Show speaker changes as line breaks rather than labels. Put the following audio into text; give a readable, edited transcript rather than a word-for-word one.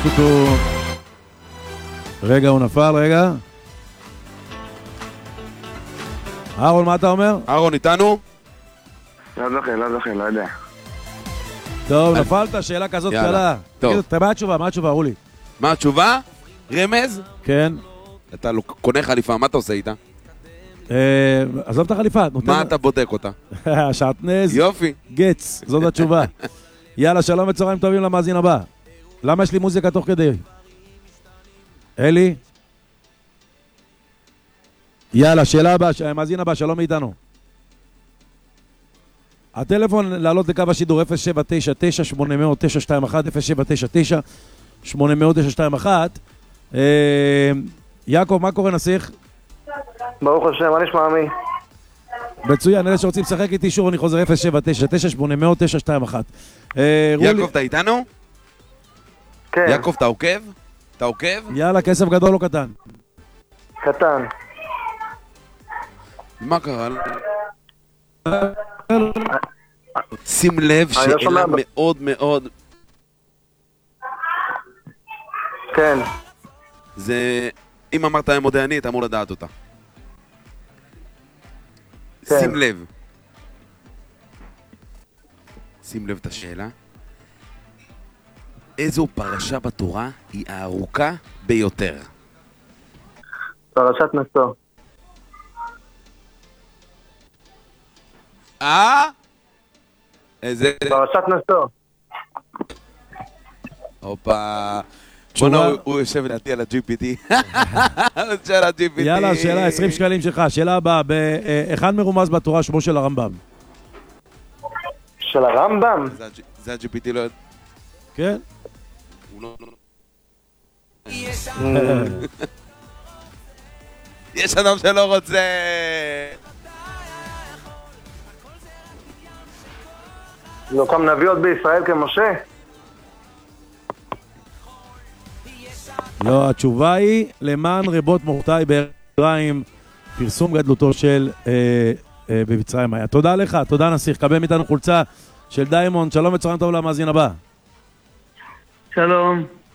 טו. רגע, הוא נפל, רגע. אהרון, מה אתה אומר?
אהרון איתנו?
לא זוכר, לא יודע.
טוב, נפלת, שאלה כזאת קלה.
טוב.
מה התשובה? מה התשובה, רולי?
מה התשובה? רמז?
כן.
אתה קונה חליפה, מה אתה עושה איתה?
עזוב את החליפה.
מה אתה בודק אותה?
שעטנז.
יופי.
גץ, זאת התשובה. יאללה, שלום וצהריים טובים למאזין הבא. למה יש לי מוזיקה תוך כדי? אלי? יאללה, שאלה הבאה, מאזין הבא, שלום מאיתנו. הטלפון לעלות לקו השידור 079-921-921, 079-800-921. יעקב, מה קורה נסיך?
ברוך השם, מה נשמע מי?
מצוין, אלה שרוצים לשחק איתי שוב, אני חוזר 079-980-921.
יעקב, אתה איתנו?
כן.
יעקב, אתה עוקב? אתה עוקב?
יאללה, כסף גדול או קטן?
קטן.
מה קרה? שים לב שאלה מאוד מאוד...
כן.
זה... אם אמרת מודיעני, אתה אמור לדעת אותה.
כן.
שים לב. שים לב את השאלה. איזו פרשה בתורה היא הארוכה ביותר?
פרשת נשוא.
איזה...
פרשת נשוא.
הופה. בוא'נה, הוא יושב לדעתי על ה-GPT. שאלה GPT.
יאללה, שאלה, 20 שקלים שלך. שאלה הבאה, באחד מרומז בתורה שמו של הרמב"ם?
של הרמב"ם?
זה ה-GPT לא יודע.
כן?
הוא לא... יש אדם שלא רוצה...
לא קם נביא עוד בישראל כמשה?
לא, התשובה היא למען רבות מורתי בארץ פרסום גדלותו של במצרים היה. תודה לך, תודה נסיך, קבל מאיתנו חולצה של דיימונד. שלום וצהריים טוב למאזין הבא.
שלום.